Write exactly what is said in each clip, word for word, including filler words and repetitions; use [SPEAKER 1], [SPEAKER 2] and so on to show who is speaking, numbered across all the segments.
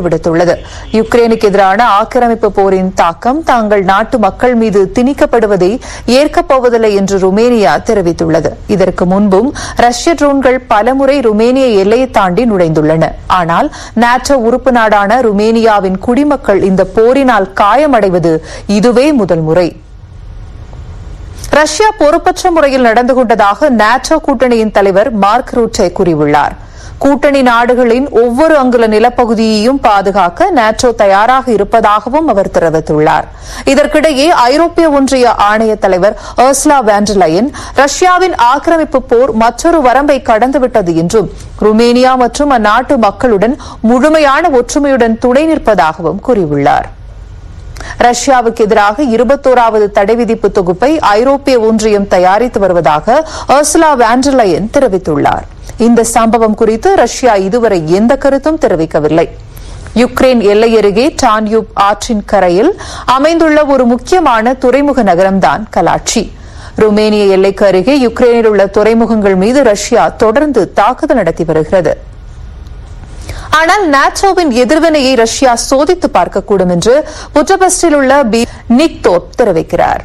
[SPEAKER 1] விடுத்துள்ளது. யுக்ரைனுக்கு எதிரான ஆக்கிரமிப்பு போரின் தாக்கம் தாங்கள் நாட்டு மக்கள் மீது திணிக்கப்படுவதை ஏற்கப் போவதில்லை என்று ருமேனியா தெரிவித்துள்ளது. இதற்கு முன்பும் ரஷ்ய ட்ரோன்கள் பலமுறை ருமேனிய எல்லையை தாண்டி நுழைந்துள்ளன. ஆனால் நாட்டோ உறுப்பு நாடான ருமேனியாவின் குடிமக்கள் இந்த போரினால் காயமடைவது இதுவே முதல் முறை. ரஷ்யா பொறுப்பற்ற முறையில் நடந்து கொண்டதாக நாட்டோ கூட்டணியின் தலைவர் மார்க் ரூட்டே கூறியுள்ளார். கூட்டணி நாடுகளின் ஒவ்வொரு அங்குல நிலப்பகுதியையும் பாதுகாக்க நாட்டோ தயாராக இருப்பதாகவும் அவர் தெரிவித்துள்ளார். இதற்கிடையே ஐரோப்பிய ஒன்றிய ஆணைய தலைவர் உர்சுலா வான் டெர் லயன் ரஷ்யாவின் ஆக்கிரமிப்பு போர் மற்றொரு வரம்பை கடந்துவிட்டது என்றும் ருமேனியா மற்றும் அந்நாட்டு மக்களுடன் முழுமையான ஒற்றுமையுடன் துணை நிற்பதாகவும் கூறியுள்ளார். ரஷ்யாவுக்கு எதிராக இருபத்தோராவது தடை விதிப்பு தொகுப்பை ஐரோப்பிய ஒன்றியம் தயாரித்து வருவதாக உர்சுலா வான் டெர் லயன் தெரிவித்துள்ளார். இந்த சம்பவம் குறித்து ரஷ்யா இதுவரை எந்த கருத்தும் தெரிவிக்கவில்லை. யுக்ரைன் எல்லை அருகே டான்யூப் ஆற்றின் கரையில் அமைந்துள்ள ஒரு முக்கியமான துறைமுக நகரம்தான் கலாச்சி. ருமேனிய எல்லைக்கு அருகே யுக்ரைனில் உள்ள துறைமுகங்கள் மீது ரஷ்யா தொடர்ந்து தாக்குதல் நடத்தி வருகிறது. ஆனால் நாட்டோவின் எதிர்வினையை ரஷ்யா சோதித்து பார்க்கக்கூடும் என்று புட்டபெஸ்டில் உள்ள பி நிக்தோப் தெரிவிக்கிறார்.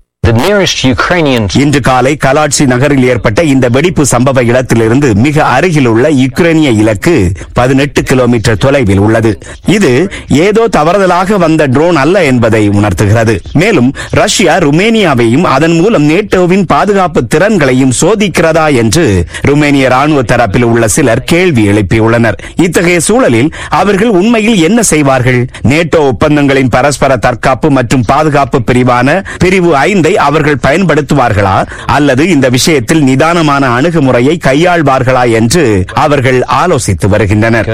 [SPEAKER 2] இன்று காலை கலாட்சி நகரில் ஏற்பட்ட இந்த வெடிப்பு சம்பவ இடத்திலிருந்து மிக அருகில் உள்ள யுக்ரைனிய இலக்கு பதினெட்டு கிலோமீட்டர் தொலைவில் உள்ளது. இது ஏதோ தவறுதலாக வந்த ட்ரோன் அல்ல என்பதை உணர்த்துகிறது. மேலும் ரஷ்யா ருமேனியாவையும் அதன் மூலம் நேட்டோவின் பாதுகாப்பு திறன்களையும் சோதிக்கிறதா என்று ருமேனிய ராணுவ தரப்பில் உள்ள சிலர் கேள்வி எழுப்பியுள்ளனர். இத்தகைய சூழலில் அவர்கள் உண்மையில் என்ன செய்வார்கள்? நேட்டோ ஒப்பந்தங்களின் பரஸ்பர தற்காப்பு மற்றும் பாதுகாப்பு பிரிவான பிரிவு ஐந்தை அவர்கள் பயன்படுத்துவார்களா அல்லது இந்த விஷயத்தில் நிதானமான அணுகுமுறையை கையாள்வார்களா என்று அவர்கள் ஆலோசித்து வருகின்றனர்.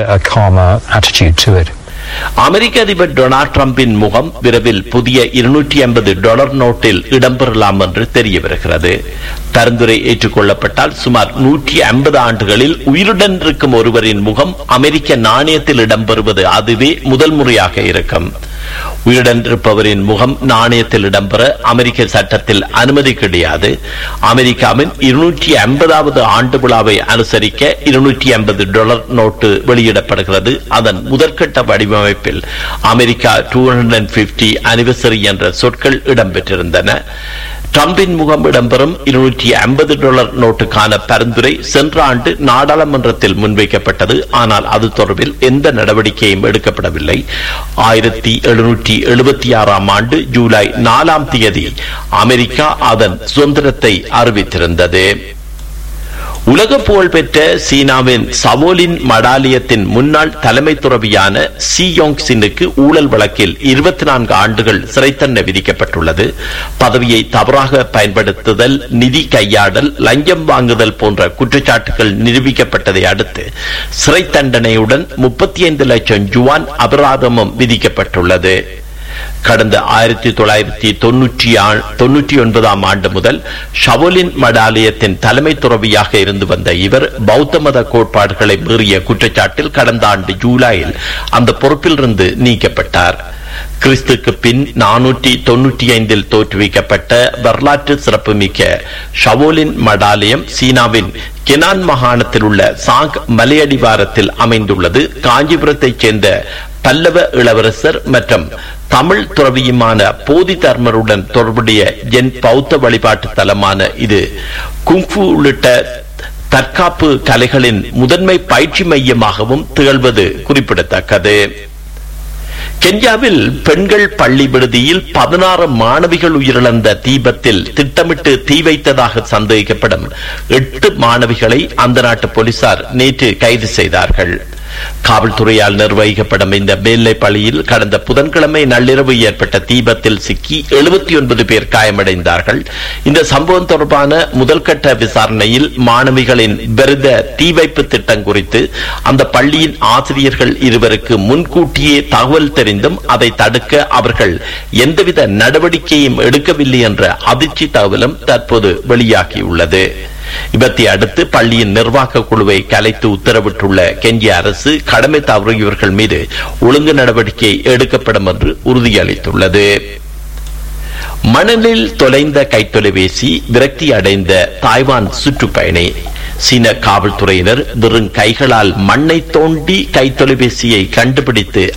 [SPEAKER 3] அமெரிக்க அதிபர் டொனால்ட் டிரம்பின் முகம் விரைவில் புதிய இருநூற்றி ஐம்பது டாலர் நோட்டில் இடம்பெறலாம் என்று தெரிய வருகிறது. பரிந்துரை ஏற்றுக்கொள்ளப்பட்டால் சுமார் நூற்றி ஐம்பது ஆண்டுகளில் உயிருடன் இருக்கும் ஒருவரின் முகம் அமெரிக்க நாணயத்தில் இடம்பெறுவது அதுவே முதல் முறையாக இருக்கும். உயிருடன் இருப்பவரின் முகம் நாணயத்தில் இடம்பெற அமெரிக்க சட்டத்தில் அனுமதி கிடையாது. அமெரிக்காவின் இருநூற்றி ஐம்பதாவது ஆண்டு விழாவை அனுசரிக்க இருநூற்றி ஐம்பது டாலர் நோட்டு வெளியிடப்படுகிறது. அதன் முதற்கட்ட வடிவமைப்பில் America two hundred fifty anniversary என்ற சொற்கள் இடம்பெற்றிருந்தன. டிரம்பின் முகம் இடம்பெறும் இருநூற்றி ஐம்பது டாலர் நோட்டுக்கான பரிந்துரை சென்ற ஆண்டு நாடாளுமன்றத்தில் முன்வைக்கப்பட்டது. ஆனால் அது தொடர்பில் எந்த நடவடிக்கையும் எடுக்கப்படவில்லை. ஆயிரத்தி எழுநூற்றி எழுபத்தி ஆறாம் ஆண்டு ஜூலை நாலாம் தேதி அமெரிக்கா அதன் சுதந்திரத்தை அறிவித்திருந்தது. உலக புகழ்பெற்ற சீனாவின் சவோலின் மடாலியத்தின் முன்னாள் தலைமை துறவியான சி யோங் சின்னுக்கு ஊழல் வழக்கில் இருபத்தி நான்கு ஆண்டுகள் சிறை தண்டனை விதிக்கப்பட்டுள்ளது. பதவியை தவறாக பயன்படுத்துதல், நிதி கையாடல், லஞ்சம் வாங்குதல் போன்ற குற்றச்சாட்டுகள் நிரூபிக்கப்பட்டதை அடுத்து சிறை தண்டனையுடன் முப்பத்தி ஐந்து லட்சம் யுவான் அபராதமும் விதிக்கப்பட்டுள்ளது. கடந்த ஆயிரத்தி தொள்ளாயிரத்தி தொன்னூற்றி தொன்னூற்றி ஒன்பதாம் ஆண்டு முதல் ஷவோலின் மடாலயத்தின் தலைமை துறவியாக இருந்து வந்த இவர் பௌத்த மத கோட்பாடுகளை மீறிய குற்றச்சாட்டில் கடந்த ஆண்டு ஜூலையில் அந்த பொறுப்பிலிருந்து நீக்கப்பட்டார். கிறிஸ்துக்கு பின் நானூற்றி தொன்னூற்றி ஐந்தில் தோற்றுவிக்கப்பட்ட வரலாற்று சிறப்புமிக்க ஷவோலின் மடாலயம் சீனாவின் கெனான் மாகாணத்தில் உள்ள சாங் மலையடிவாரத்தில் அமைந்துள்ளது. காஞ்சிபுரத்தைச் சேர்ந்த பல்லவ இளவரசர் மற்றும் தமிழ் துறவியுமான போதி தர்மருடன் தொடர்புடைய ஜென் பௌத்த வழிபாட்டு தலமான இது குங்ஃபு உள்ளிட்ட தற்காப்பு கலைகளின் முதன்மை பயிற்சி மையமாகவும் திகழ்வது குறிப்பிடத்தக்கது. கென்யாவில் பெண்கள் பள்ளி விடுதியில் பதினாறு மாணவிகள் உயிரிழந்த தீபத்தில் திட்டமிட்டு தீ வைத்ததாக சந்தேகிக்கப்படும் எட்டு மாணவிகளை அந்த நாட்டு போலீசார் நேற்று கைது செய்தார்கள். காவல்துறையால் நிர்வகிக்கப்படும் இந்த மேல்நிலை பள்ளியில் கடந்த புதன்கிழமை நள்ளிரவு ஏற்பட்ட தீபத்தில் சிக்கி எழுபத்தி ஒன்பது பேர் காயமடைந்தார்கள். இந்த சம்பவம் தொடர்பான முதல்கட்ட விசாரணையில் மாணவிகளின் விருத தீ வைப்பு திட்டம் குறித்து அந்த பள்ளியின் ஆசிரியர்கள் இருவருக்கு முன்கூட்டியே தகவல் தெரிந்தும் அதை தடுக்க அவர்கள் எந்தவித நடவடிக்கையும் எடுக்கவில்லை என்ற அதிர்ச்சி தகவலும் தற்போது வெளியாகியுள்ளது. இவற்றை அடுத்து பள்ளியின் நிர்வாக குழுவை கலைத்து உத்தரவிட்டுள்ள கென்யா அரசு கடமை தவறியவர்கள் மீது ஒழுங்கு நடவடிக்கை எடுக்கப்படும் என்று உறுதியளித்துள்ளது. மணலில் தொலைந்த கைத்தொலைபேசி விரக்தி அடைந்த தாய்வான் சுற்றுப்பயணி. சீன காவல்துறையினர் வெறும் கைகளால் மண்ணை தோண்டி கைத்தொலைபேசியை கண்டுபிடித்து